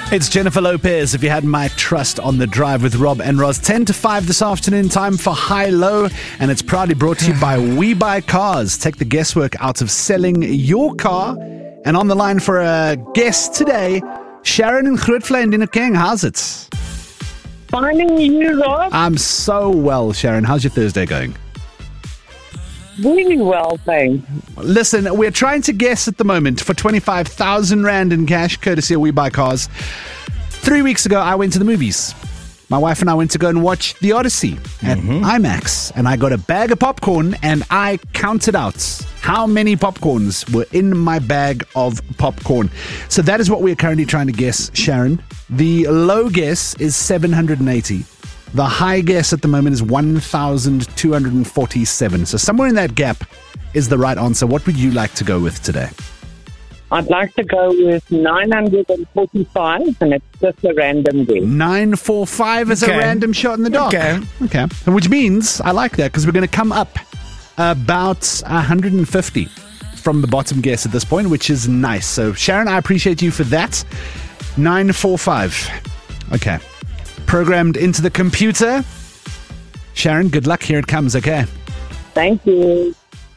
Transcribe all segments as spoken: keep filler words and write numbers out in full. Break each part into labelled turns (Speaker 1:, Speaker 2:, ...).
Speaker 1: It's Jennifer Lopez, If You Had My Trust, on The Drive with Rob and Roz. ten to five this afternoon, time for High Low, and it's proudly brought to you by We Buy Cars. Take the guesswork out of selling your car. And on the line for a guest today, Sharon in Grootfontein in King. How's it?
Speaker 2: Finding you, Rob.
Speaker 1: I'm so well, Sharon. How's your Thursday going?
Speaker 2: Really well, thanks.
Speaker 1: Listen, we're trying to guess at the moment for twenty-five thousand rand in cash, courtesy of We Buy Cars. Three weeks ago, I went to the movies. My wife and I went to go and watch The Odyssey at mm-hmm. IMAX, and I got a bag of popcorn, and I counted out how many popcorns were in my bag of popcorn. So that is what we're currently trying to guess, Sharon. The low guess is seven hundred eighty. The high guess at the moment is one thousand two hundred forty-seven. So somewhere in that gap is the right answer. What would you like to go with today?
Speaker 2: I'd like to go with nine hundred forty-five, and it's just a random guess.
Speaker 1: nine forty-five is okay. A random shot in the dark.
Speaker 3: Okay.
Speaker 1: Okay. Which means, I like that, because we're going to come up about one hundred fifty from the bottom guess at this point, which is nice. So, Sharon, I appreciate you for that. nine forty-five. Okay. Programmed into the computer. Sharon, good luck. Here it comes, okay?
Speaker 2: Thank you.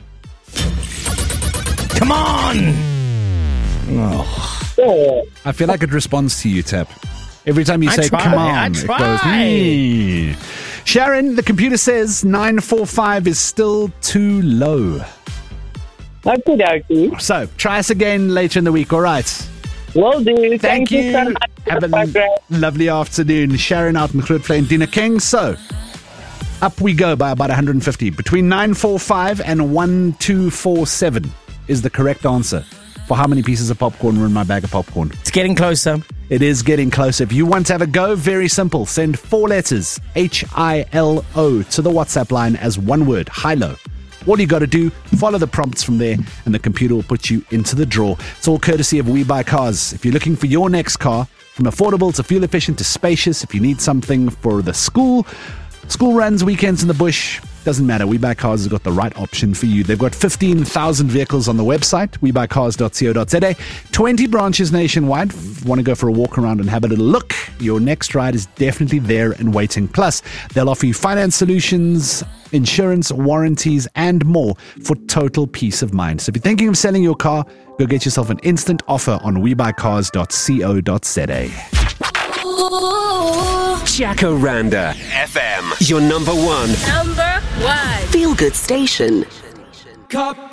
Speaker 3: Come on!
Speaker 1: Oh.
Speaker 2: Oh.
Speaker 1: I feel like it responds to you, Tap. Every time you
Speaker 3: I
Speaker 1: say,
Speaker 3: try,
Speaker 1: come on,
Speaker 3: I
Speaker 1: it
Speaker 3: try.
Speaker 1: goes, nee. Sharon, the computer says nine forty-five is still too low.
Speaker 2: Okie dokie.
Speaker 1: So, try us again later in the week, all right?
Speaker 2: Will do.
Speaker 1: Thank,
Speaker 2: Thank
Speaker 1: you.
Speaker 2: you so much.
Speaker 1: Have a l- lovely afternoon. Sharon out in Grootfontein, Dina King. So, up we go by about one hundred fifty. Between nine forty-five and one two four seven is the correct answer for how many pieces of popcorn were in my bag of popcorn.
Speaker 3: It's getting closer.
Speaker 1: It is getting closer. If you want to have a go, very simple. Send four letters, H I L O, to the WhatsApp line as one word, high-low. All you got to do, follow the prompts from there, and the computer will put you into the draw. It's all courtesy of We Buy Cars. If you're looking for your next car, from affordable to fuel efficient to spacious, if you need something for the school, school runs, weekends in the bush, doesn't matter. We Buy Cars has got the right option for you. They've got fifteen thousand vehicles on the website, we buy cars dot co dot za. twenty branches nationwide. If you want to go for a walk around and have a little look, your next ride is definitely there and waiting. Plus, they'll offer you finance solutions, insurance, warranties, and more for total peace of mind. So if you're thinking of selling your car, go get yourself an instant offer on we buy cars dot co dot za.
Speaker 4: Jacaranda F M, your number one.
Speaker 5: Number one.
Speaker 6: Feel good station.
Speaker 5: Cup